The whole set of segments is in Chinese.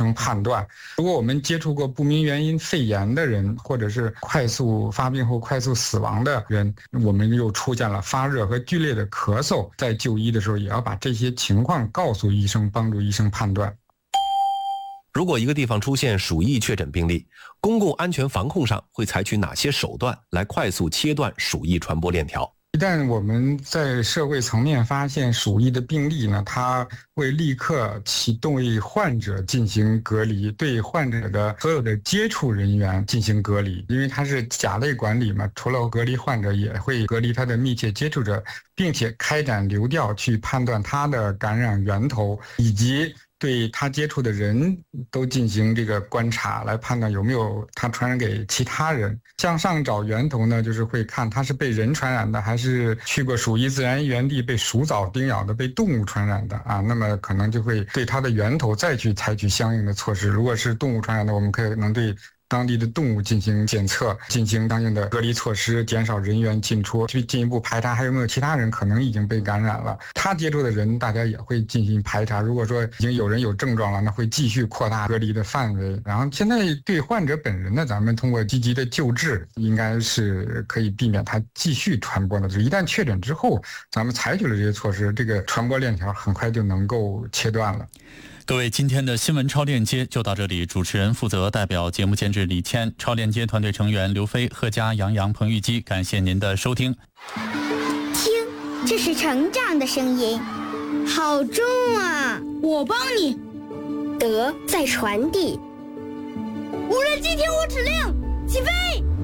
生判断。如果我们接触过不明原因肺炎的人，或者是快速发病后快速死亡的人，我们又出现了发热和剧烈的咳嗽，在就医的时候也要把这些情况告诉医生，帮助医生判断。 如果一个地方出现鼠疫确诊病例，公共安全防控上会采取哪些手段来快速切断鼠疫传播链条？ 一旦我们在社会层面发现鼠疫的病例呢，它会立刻启动为患者进行隔离，对患者的所有的接触人员进行隔离，因为它是甲类管理嘛，除了隔离患者，也会隔离他的密切接触者，并且开展流调去判断他的感染源头，以及对他接触的人都进行这个观察，来判断有没有他传染给其他人。向上找源头呢，就是会看他是被人传染的，还是去过鼠疫自然源地被鼠蚤叮咬的，被动物传染的啊。那么可能就会对它的源头再去采取相应的措施。如果是动物传染的，我们可能对当地的动物进行检测，进行相应的隔离措施，减少人员进出，去进一步排查还有没有其他人可能已经被感染了。他接触的人，大家也会进行排查。如果说已经有人有症状了，那会继续扩大隔离的范围。然后现在对患者本人呢，咱们通过积极的救治，应该是可以避免他继续传播的。就一旦确诊之后，咱们采取了这些措施，这个传播链条很快就能够切断了。 各位，今天的新闻超链接就到这里。主持人负责代表节目监制李谦，超链接团队成员刘飞、贺佳、杨洋、彭玉基，感谢您的收听。 听，这是成长的声音，好重啊！ 我帮你。 德在传递。 无人机听我指令，起飞。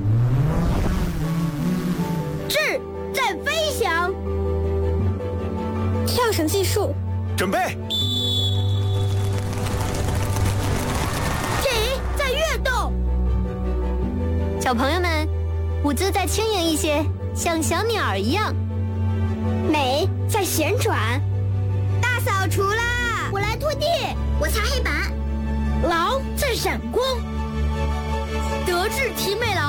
智在飞翔。 跳绳计数。 准备。 小朋友们，舞姿再轻盈一些，像小鸟一样。 美在旋转。 大扫除啦！ 我来拖地，我擦黑板。 劳在闪光。德智体美劳。